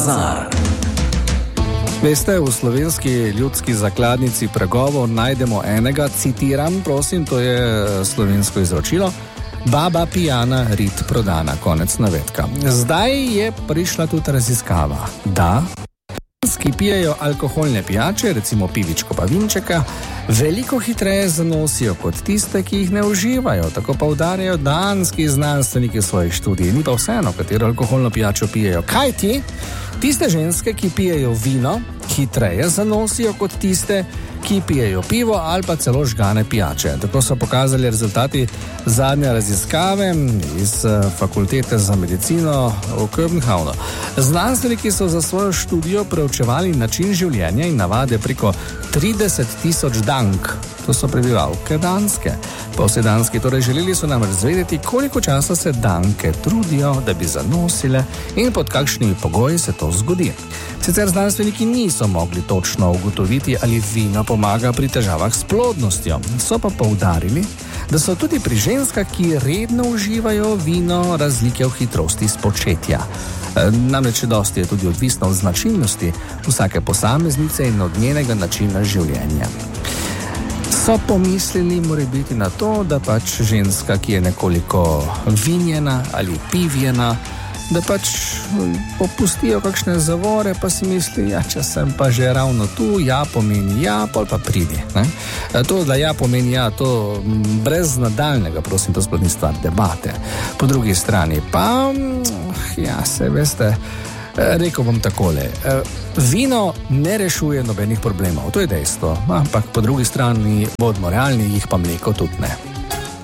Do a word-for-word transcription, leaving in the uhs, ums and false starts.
Zar. Veste, v slovenski ljudski zakladnici pregovor najdemo enega, citiram, prosim, to je slovensko izročilo: baba pijana, rit prodana, konec navedka. Zdaj je prišla tudi raziskava, da ki pijejo alkoholne pijače, recimo pivičko pa vinčeka, veliko hitreje zanosijo kot tiste, ki jih ne uživajo. Tako poudarjajo danski znanstveniki v svojih študijih. Ni pa vseeno, katero alkoholno pijačo pijejo. Kaj ti? Tiste ženske, ki pijejo vino, hitreje zanosijo kot tiste, ki pijejo pivo ali pa celo žgane pijače. Tako so pokazali rezultati zadnje raziskave iz fakultete za medicino v Kopenhavnu. Znanstveniki so za svojo študijo preučevali način življenja in navade preko trideset tisoč dank. To so prebivalke Danske. Po vsej Danski torej želeli so nam razvedeti, koliko časa se danke trudijo, da bi zanosile in pod kakšnimi pogoji se to zgodi. Sicer znanstveniki niso mogli točno ugotoviti, ali vino pomaga pri težavah s plodnostjo. So pa poudarili, da so tudi pri ženskah, ki redno uživajo vino, razlike v hitrosti spočetja. Namreč dosti je tudi odvisno od značilnosti vsake posameznice in od njenega načina življenja. So pomislili morebiti na to, da pač ženska, ki je nekoliko vinjena ali pivjena, da pač popustijo kakšne zavore, pa si misli, ja, če sem pa že ravno tu, ja pomeni ja, pol pa pridi. Ne? To, da ja pomeni ja, to brez nadaljnega, prosim, to sploh ni stvar debate. Po drugi strani pa, ja, se veste, rekel bom takole, vino ne rešuje nobenih problemov, to je dejstvo, ampak po drugi strani, bodimo realni, jih pa mleko tudi ne.